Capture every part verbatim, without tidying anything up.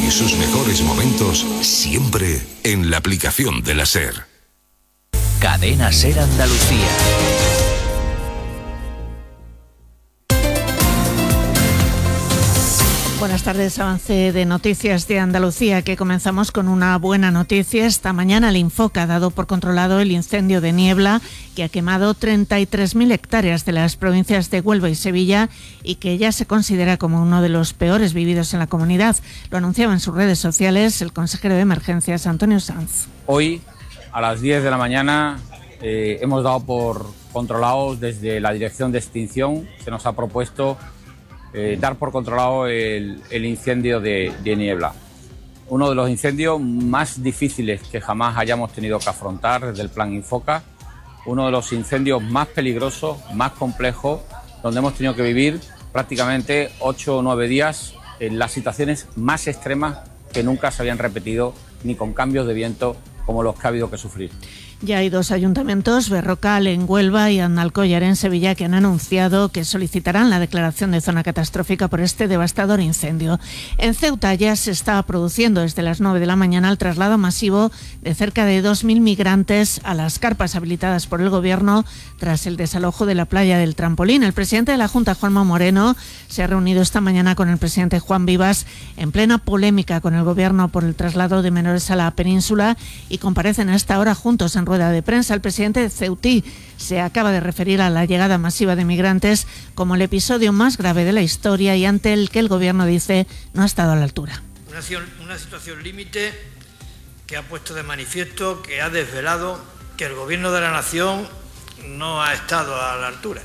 y sus mejores momentos siempre en la aplicación de la SER. Cadena SER Andalucía. Buenas tardes, avance de noticias de Andalucía, que comenzamos con una buena noticia. Esta mañana el Infoca ha dado por controlado el incendio de Niebla, que ha quemado treinta y tres mil hectáreas de las provincias de Huelva y Sevilla y que ya se considera como uno de los peores vividos en la comunidad. Lo anunciaba en sus redes sociales el consejero de Emergencias, Antonio Sanz. Hoy, a las diez de la mañana, eh, hemos dado por controlados desde la Dirección de Extinción. Se nos ha propuesto Eh, dar por controlado el, el incendio de, de Niebla. Uno de los incendios más difíciles que jamás hayamos tenido que afrontar desde el Plan Infoca, uno de los incendios más peligrosos, más complejos, donde hemos tenido que vivir prácticamente ocho o nueve días en las situaciones más extremas que nunca se habían repetido, ni con cambios de viento como los que ha habido que sufrir. Ya hay dos ayuntamientos, Berrocal en Huelva y Aznalcóllar en Sevilla, que han anunciado que solicitarán la declaración de zona catastrófica por este devastador incendio. En Ceuta ya se está produciendo desde las nueve de la mañana el traslado masivo de cerca de dos mil migrantes a las carpas habilitadas por el Gobierno tras el desalojo de la playa del Trampolín. El presidente de la Junta, Juanma Moreno, se ha reunido esta mañana con el presidente Juan Vivas en plena polémica con el Gobierno por el traslado de menores a la península y comparecen a esta hora juntos en rueda de prensa. El presidente de Ceutí se acaba de referir a la llegada masiva de migrantes como el episodio más grave de la historia y ante el que el Gobierno dice no ha estado a la altura. Una, una situación límite que ha puesto de manifiesto, que ha desvelado que el Gobierno de la Nación no ha estado a la altura.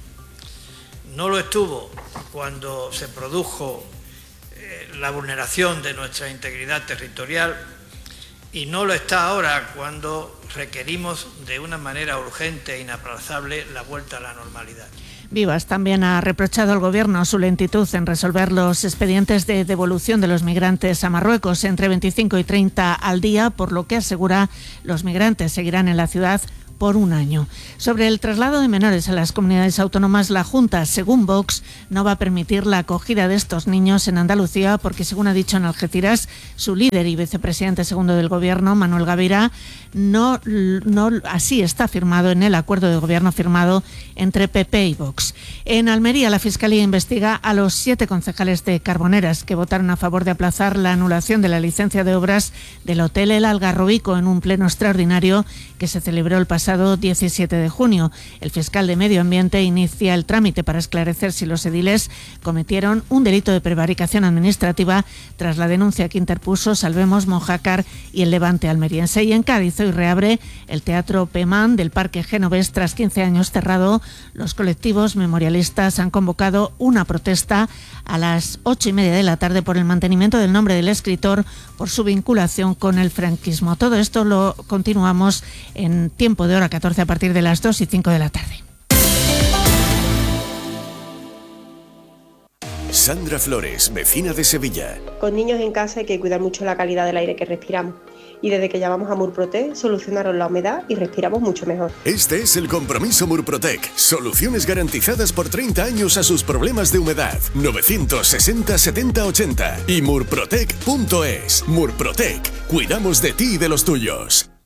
No lo estuvo cuando se produjo eh, la vulneración de nuestra integridad territorial y no lo está ahora cuando requerimos de una manera urgente e inaplazable la vuelta a la normalidad. Vivas también ha reprochado al Gobierno su lentitud en resolver los expedientes de devolución de los migrantes a Marruecos, entre veinticinco y treinta al día, por lo que asegura los migrantes seguirán en la ciudad por un año. Sobre el traslado de menores a las comunidades autónomas, la Junta, según Vox, no va a permitir la acogida de estos niños en Andalucía porque, según ha dicho en Algeciras, su líder y vicepresidente segundo del Gobierno, Manuel Gavira, no, no así está firmado en el acuerdo de gobierno firmado entre P P y Vox. En Almería, la Fiscalía investiga a los siete concejales de Carboneras que votaron a favor de aplazar la anulación de la licencia de obras del Hotel El Algarrobico en un pleno extraordinario que se celebró el pasado diecisiete de junio. El fiscal de Medio Ambiente inicia el trámite para esclarecer si los ediles cometieron un delito de prevaricación administrativa tras la denuncia que interpuso Salvemos Mojácar y el Levante almeriense. Y en Cádiz hoy reabre el Teatro Pemán del Parque Genovés tras quince años cerrado. Los colectivos memorialistas han convocado una protesta a las ocho y media de la tarde por el mantenimiento del nombre del escritor por su vinculación con el franquismo. Todo esto lo continuamos en tiempo de hora catorce a partir de las dos y cinco de la tarde. Sandra Flores, vecina de Sevilla. Con niños en casa hay que cuidar mucho la calidad del aire que respiramos. Y desde que llamamos a Murprotec solucionaron la humedad y respiramos mucho mejor. Este es el compromiso Murprotec. Soluciones garantizadas por treinta años a sus problemas de humedad. novecientos sesenta setenta ochenta y murprotec punto es. Murprotec. Cuidamos de ti y de los tuyos.